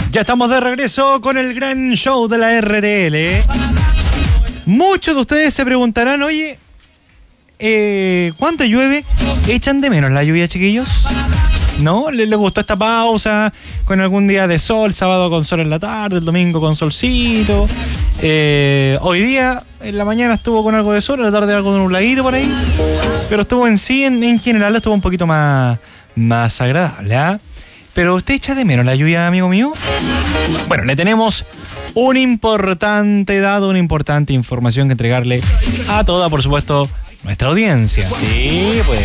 Ya estamos de regreso con el gran show de la RTL. Muchos de ustedes se preguntarán, oye, ¿cuánto llueve? ¿Echan de menos la lluvia, chiquillos? ¿No? ¿Les gustó esta pausa con algún día de sol, sábado con sol en la tarde, el domingo con solcito? Hoy día, en la mañana estuvo con algo de sol, en la tarde algo de nubladito por ahí. Pero estuvo en general estuvo un poquito más agradable, ¿ah? ¿Pero usted echa de menos la lluvia, amigo mío? Bueno, le tenemos un importante dato, una importante información que entregarle a toda, por supuesto, nuestra audiencia. Sí, pues.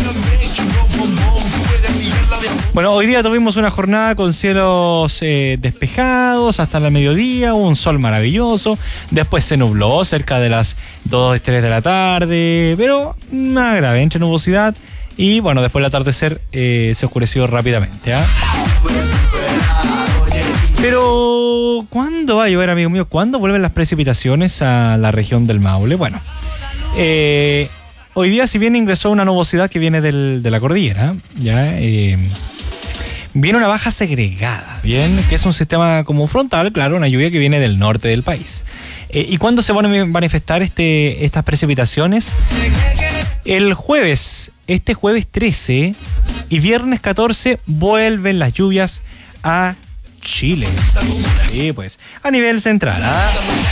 Bueno, hoy día tuvimos una jornada con cielos despejados hasta el mediodía, un sol maravilloso. Después se nubló cerca de las 2, 3 de la tarde, pero nada grave, entre nubosidad. Y bueno, después del atardecer se oscureció rápidamente, ¿ah? Pero, ¿cuándo va a llover, amigo mío? ¿Cuándo vuelven las precipitaciones a la región del Maule? Bueno, hoy día, si bien ingresó una nubosidad que viene de la cordillera, ya viene una baja segregada, bien, que es un sistema como frontal, claro, una lluvia que viene del norte del país. ¿Y cuándo se van a manifestar estas precipitaciones? El jueves, este jueves 13 y viernes 14 vuelven las lluvias a Chile. Sí, pues, a nivel central, ¿ah?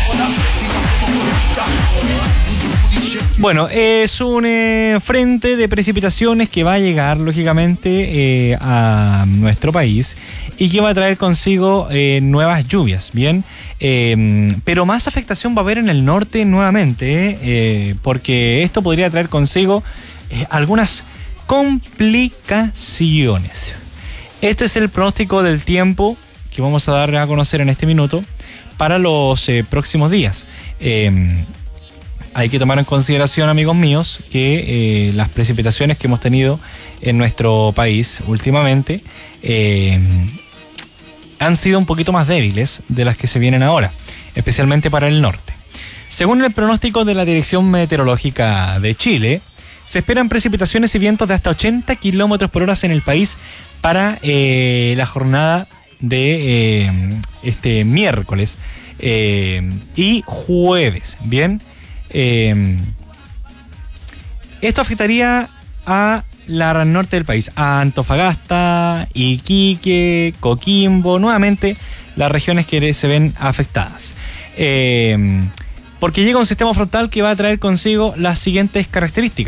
Bueno, es un frente de precipitaciones que va a llegar, lógicamente, a nuestro país y que va a traer consigo nuevas lluvias, ¿bien? Pero más afectación va a haber en el norte nuevamente, porque esto podría traer consigo algunas complicaciones. Este es el pronóstico del tiempo que vamos a dar a conocer en este minuto para los próximos días. Hay que tomar en consideración, amigos míos, que las precipitaciones que hemos tenido en nuestro país últimamente han sido un poquito más débiles de las que se vienen ahora, especialmente para el norte. Según el pronóstico de la Dirección Meteorológica de Chile, se esperan precipitaciones y vientos de hasta 80 kilómetros por hora en el país para la jornada de este miércoles y jueves, ¿bien? Esto afectaría a la norte del país, a Antofagasta, Iquique, Coquimbo, nuevamente las regiones que se ven afectadas. Porque llega un sistema frontal que va a traer consigo las siguientes características.